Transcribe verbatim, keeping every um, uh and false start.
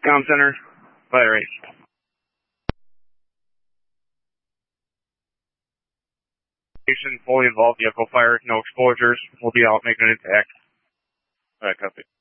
Comm center, fire eight. Fully involved vehicle fire, no exposures. We'll be out making an attack. Alright, copy.